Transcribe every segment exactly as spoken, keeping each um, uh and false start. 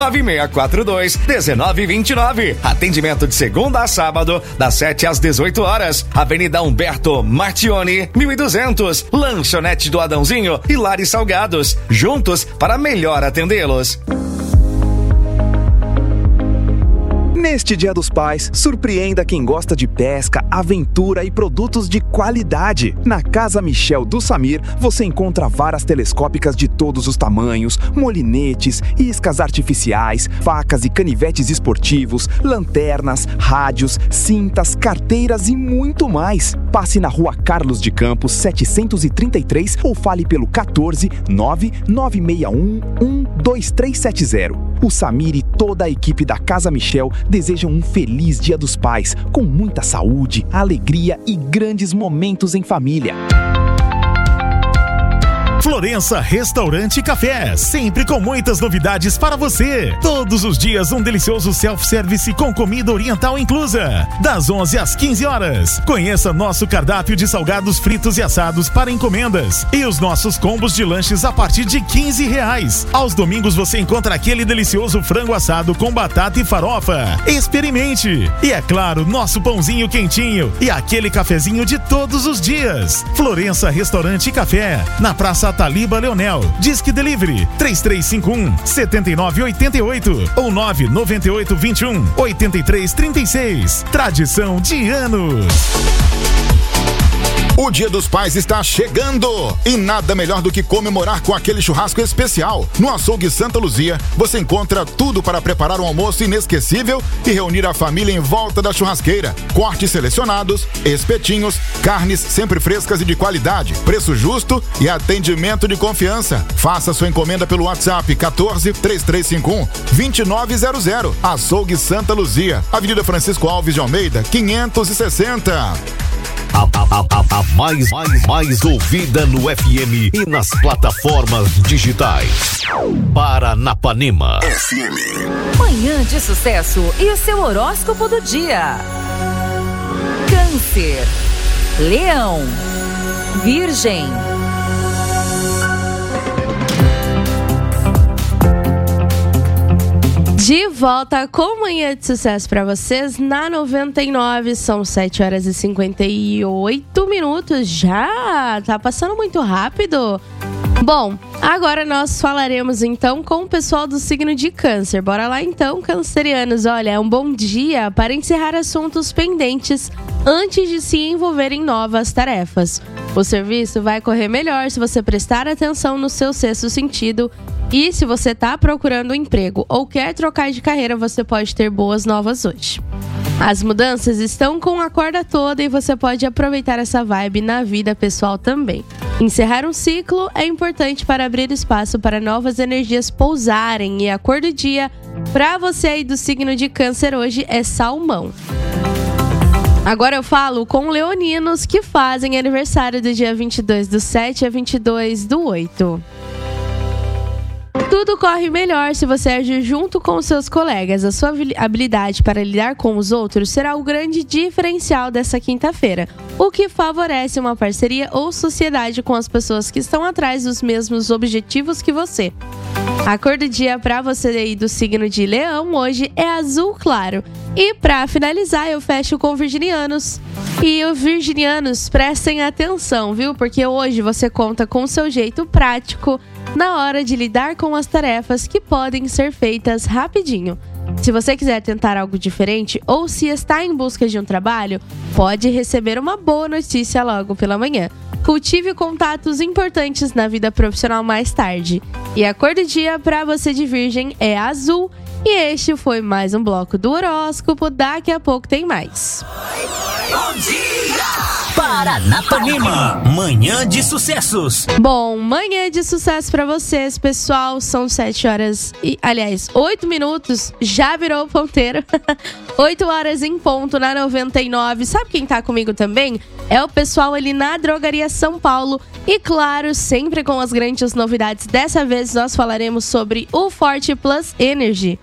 nove seis quatro dois, um nove dois nove. Atendimento de segunda a sábado, das sete às dezoito horas. Avenida Humberto Martione, mil e duzentos. Lanchonete do Adãozinho e Lares Salgados. Juntos para melhor atendê-los. Neste Dia dos Pais, surpreenda quem gosta de pesca, aventura e produtos de qualidade. Na Casa Michel do Samir, você encontra varas telescópicas de todos os tamanhos, molinetes, iscas artificiais, facas e canivetes esportivos, lanternas, rádios, cintas, carteiras e muito mais. Passe na Rua Carlos de Campos, setecentos e trinta e três ou fale pelo quatorze, nove nove seis um, um dois três sete zero. O Samir e toda a equipe da Casa Michel desejam um feliz Dia dos Pais, com muita saúde, alegria e grandes momentos em família. Florença Restaurante e Café, sempre com muitas novidades para você. Todos os dias um delicioso self-service com comida oriental inclusa, das onze às quinze horas. Conheça nosso cardápio de salgados fritos e assados para encomendas e os nossos combos de lanches a partir de quinze reais. Aos domingos você encontra aquele delicioso frango assado com batata e farofa. Experimente! E é claro, nosso pãozinho quentinho e aquele cafezinho de todos os dias. Florença Restaurante e Café, na Praça Taliba Leonel. Disque Delivery três três cinco um, sete nove oito oito ou nove nove oito dois um, oito três três seis. Tradição de anos. O Dia dos Pais está chegando e nada melhor do que comemorar com aquele churrasco especial. No Açougue Santa Luzia, você encontra tudo para preparar um almoço inesquecível e reunir a família em volta da churrasqueira. Cortes selecionados, espetinhos, carnes sempre frescas e de qualidade, preço justo e atendimento de confiança. Faça sua encomenda pelo WhatsApp quatorze, três três cinco um, dois nove zero zero. Açougue Santa Luzia, Avenida Francisco Alves de Almeida, quinhentos e sessenta. A, a, a, a mais, mais, mais ouvida no F M e nas plataformas digitais. Paranapanema F M. Manhã de sucesso e o seu horóscopo do dia. Câncer, Leão, Virgem. De volta com Manhã de Sucesso para vocês na noventa e nove, são sete horas e cinquenta e oito minutos. Já tá passando muito rápido. Bom, agora nós falaremos então com o pessoal do signo de Câncer. Bora lá então, cancerianos. Olha, é um bom dia para encerrar assuntos pendentes antes de se envolver em novas tarefas. O serviço vai correr melhor se você prestar atenção no seu sexto sentido. E se você está procurando um emprego ou quer trocar de carreira, você pode ter boas novas hoje. As mudanças estão com a corda toda e você pode aproveitar essa vibe na vida pessoal também. Encerrar um ciclo é importante para abrir espaço para novas energias pousarem. E a cor do dia para você aí do signo de Câncer hoje é salmão. Agora eu falo com leoninos que fazem aniversário do dia vinte e dois do sete a vinte e dois do oito. Tudo corre melhor se você agir junto com os seus colegas. A sua habilidade para lidar com os outros será o grande diferencial dessa quinta-feira, o que favorece uma parceria ou sociedade com as pessoas que estão atrás dos mesmos objetivos que você. A cor do dia para você aí do signo de Leão hoje é azul claro. E para finalizar, eu fecho com virginianos. E os virginianos, prestem atenção, viu? Porque hoje você conta com o seu jeito prático na hora de lidar com as tarefas que podem ser feitas rapidinho. Se você quiser tentar algo diferente ou se está em busca de um trabalho, pode receber uma boa notícia logo pela manhã. Cultive contatos importantes na vida profissional mais tarde. E a cor do dia para você de Virgem é azul. E este foi mais um bloco do horóscopo. Daqui a pouco tem mais. Bom dia! Paranapanema, manhã de sucessos. Bom, manhã de sucesso pra vocês, pessoal. São sete horas e, aliás, oito minutos. Já virou ponteiro. oito horas em ponto na noventa e nove. Sabe quem tá comigo também? É o pessoal ali na Drogaria São Paulo. E claro, sempre com as grandes novidades. Dessa vez nós falaremos sobre o Forte Plus Energy.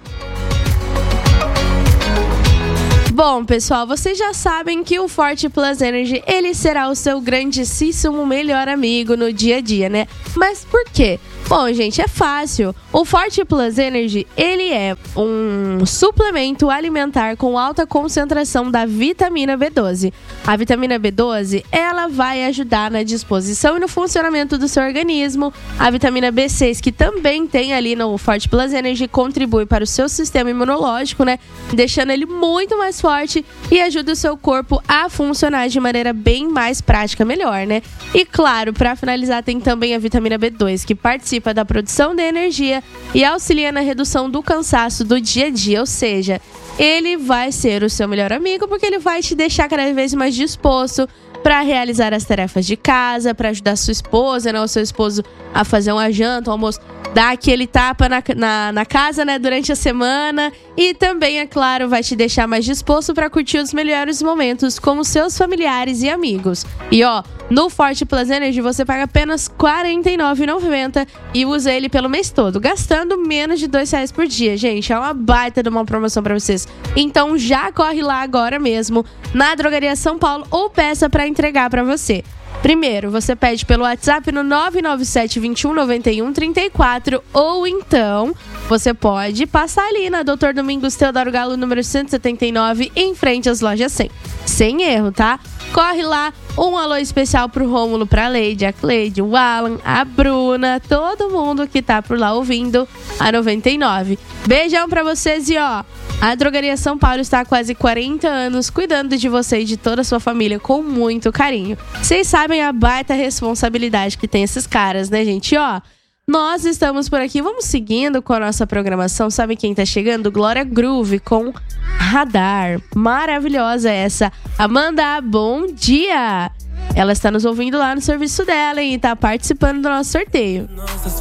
Bom, pessoal, vocês já sabem que o Forte Plus Energy, ele será o seu grandíssimo melhor amigo no dia a dia, né? Mas por quê? Bom, gente, é fácil. O Forte Plus Energy, ele é um suplemento alimentar com alta concentração da vitamina B doze. A vitamina B doze, ela vai ajudar na disposição e no funcionamento do seu organismo. A vitamina B seis, que também tem ali no Forte Plus Energy, contribui para o seu sistema imunológico, né? Deixando ele muito mais forte e ajuda o seu corpo a funcionar de maneira bem mais prática, melhor, né? E claro, para finalizar, tem também a vitamina B dois, que participa da produção de energia e auxilia na redução do cansaço do dia a dia, ou seja, ele vai ser o seu melhor amigo porque ele vai te deixar cada vez mais disposto para realizar as tarefas de casa, para ajudar sua esposa, né, o seu esposo a fazer uma janta, um almoço, dar aquele tapa na, na, na casa, né, durante a semana. E também, é claro, vai te deixar mais disposto para curtir os melhores momentos com os seus familiares e amigos. E ó, no Forte Plus Energy você paga apenas quarenta e nove reais e noventa centavos e usa ele pelo mês todo, gastando menos de dois reais por dia. Gente, é uma baita de uma promoção para vocês. Então já corre lá agora mesmo na Drogaria São Paulo ou peça para entregar para você. Primeiro, você pede pelo WhatsApp no nove nove sete, vinte e um, noventa e um, trinta e quatro, ou então você pode passar ali na doutor Domingos Teodoro Galo, número cento e setenta e nove, em frente às lojas cem. Sem erro, tá? Corre lá, um alô especial pro Rômulo, pra Leide, a Cleide, o Alan, a Bruna, todo mundo que tá por lá ouvindo a noventa e nove. Beijão pra vocês e ó, a Drogaria São Paulo está há quase quarenta anos cuidando de você e de toda a sua família com muito carinho. Vocês sabem a baita responsabilidade que tem esses caras, né, gente? E ó, nós estamos por aqui, vamos seguindo com a nossa programação. Sabe quem tá chegando? Glória Groove com Radar. Maravilhosa essa. Amanda, bom dia! Ela está nos ouvindo lá no serviço dela, hein, e tá participando do nosso sorteio.